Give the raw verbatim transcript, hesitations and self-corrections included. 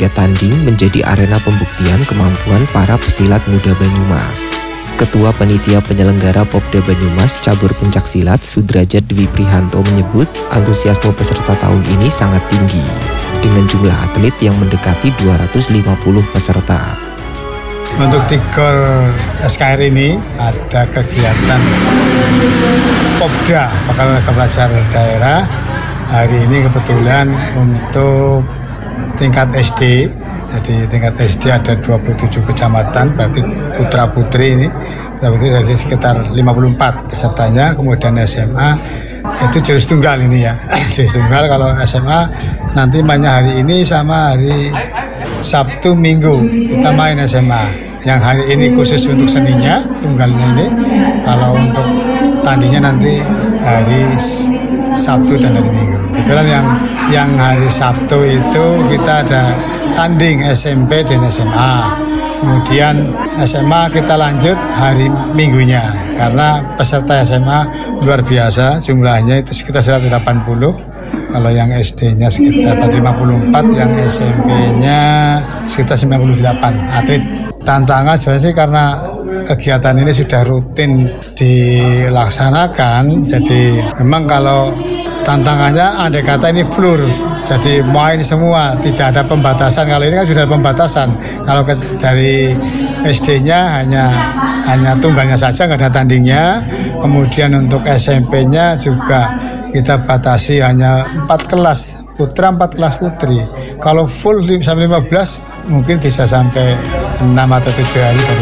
hingga tanding menjadi arena pembuktian kemampuan para pesilat muda Banyumas. Ketua Panitia Penyelenggara Popda Banyumas Cabur Pencaksilat Sudrajat Dwi Prihanto menyebut antusiasme peserta tahun ini sangat tinggi dengan jumlah atlet yang mendekati dua ratus lima puluh peserta. Untuk di Gor S K R ini ada kegiatan Popda Pakar Olahraga Pelajar Daerah. Hari ini kebetulan untuk tingkat S D. Jadi tingkat S D ada dua puluh tujuh kecamatan, berarti putra-putri ini, putra-putri dari sekitar lima puluh empat pesertanya. Kemudian S M A itu jurus tunggal ini ya, jurus tunggal. Kalau S M A nanti mainnya hari ini sama hari Sabtu Minggu kita main S M A. Yang hari ini khusus untuk seninya, tunggalnya ini. Kalau untuk tandingnya nanti hari Sabtu dan hari Minggu. Kebetulan yang yang hari Sabtu itu kita ada tanding S M P dan S M A. Kemudian S M A kita lanjut hari Minggunya karena peserta S M A luar biasa, jumlahnya itu sekitar seratus delapan puluh. Kalau yang S D-nya sekitar lima puluh empat, yang S M P-nya sekitar sembilan puluh delapan atlet. Tantangan sebenarnya sih karena kegiatan ini sudah rutin dilaksanakan, jadi memang kalau tantangannya andai kata ini floor, jadi main semua, tidak ada pembatasan. Kalau ini kan sudah ada pembatasan. Kalau ke, dari S D-nya hanya hanya tunggalnya saja, nggak ada tandingnya. Kemudian untuk S M P-nya juga kita batasi hanya empat kelas putra, empat kelas putri. Kalau full sampai lima belas mungkin bisa sampai enam atau tujuh hari baru